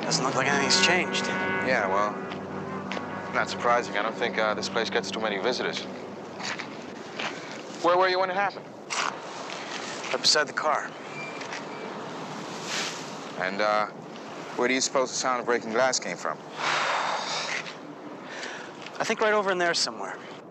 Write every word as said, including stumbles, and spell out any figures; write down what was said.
Doesn't look like anything's changed. Yeah, well, not surprising. I don't think uh, this place gets too many visitors. Where were you when it happened? Right beside the car. And uh, where do you suppose the sound of breaking glass came from? I think right over in there somewhere.